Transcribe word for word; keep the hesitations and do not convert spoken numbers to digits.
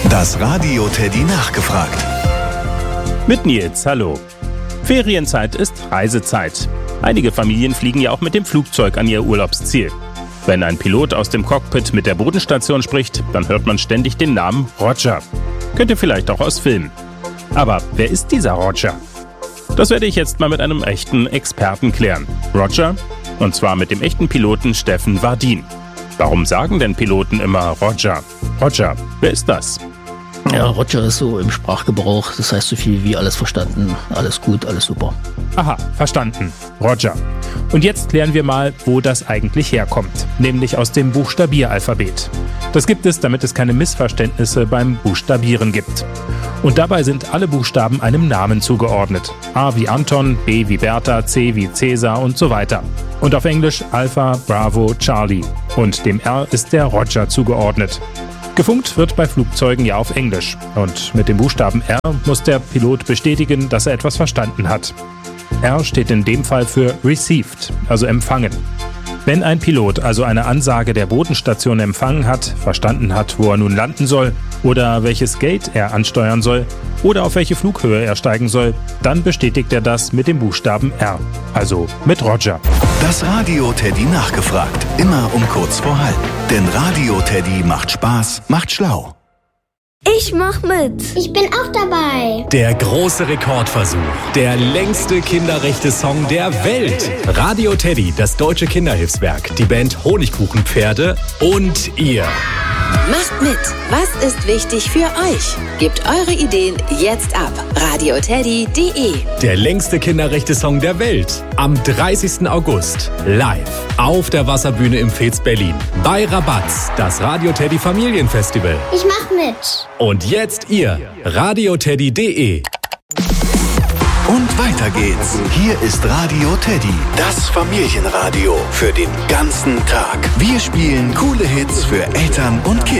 Das Radio Teddy nachgefragt. Mit Nils, hallo. Ferienzeit ist Reisezeit. Einige Familien fliegen ja auch mit dem Flugzeug an ihr Urlaubsziel. Wenn ein Pilot aus dem Cockpit mit der Bodenstation spricht, dann hört man ständig den Namen Roger. Kennt ihr vielleicht auch aus Filmen. Aber wer ist dieser Roger? Das werde ich jetzt mal mit einem echten Experten klären. Roger, und zwar mit dem echten Piloten Steffen Wardin. Warum sagen denn Piloten immer Roger? Roger, wer ist das? Ja, Roger ist so im Sprachgebrauch, das heißt so viel wie alles verstanden, alles gut, alles super. Aha, verstanden. Roger. Und jetzt klären wir mal, wo das eigentlich herkommt. Nämlich aus dem Buchstabieralphabet. Das gibt es, damit es keine Missverständnisse beim Buchstabieren gibt. Und dabei sind alle Buchstaben einem Namen zugeordnet. A wie Anton, B wie Bertha, C wie Cäsar und so weiter. Und auf Englisch Alpha, Bravo, Charlie. Und dem R ist der Roger zugeordnet. Gefunkt wird bei Flugzeugen ja auf Englisch. Und mit dem Buchstaben R muss der Pilot bestätigen, dass er etwas verstanden hat. R steht in dem Fall für Received, also empfangen. Wenn ein Pilot also eine Ansage der Bodenstation empfangen hat, verstanden hat, wo er nun landen soll oder welches Gate er ansteuern soll oder auf welche Flughöhe er steigen soll, dann bestätigt er das mit dem Buchstaben R, also mit Roger. Das Radio Teddy nachgefragt, immer um kurz vor halb. Denn Radio Teddy macht Spaß, macht schlau. Ich mach mit. Ich bin auch dabei. Der große Rekordversuch. Der längste Kinderrechte-Song der Welt. Radio Teddy, das deutsche Kinderhilfswerk, die Band Honigkuchenpferde und ihr. Macht mit. Was ist wichtig für euch? Gebt eure Ideen jetzt ab. radioteddy punkt de. Der längste Kinderrechte-Song der Welt. Am dreißigsten August. Live. Auf der Wasserbühne im Fez Berlin. Bei Rabatz. Das Radio Teddy Familienfestival. Ich mach mit. Und jetzt ihr. radioteddy punkt de. Und weiter geht's. Hier ist Radio Teddy, das Familienradio für den ganzen Tag. Wir spielen coole Hits für Eltern und Kinder.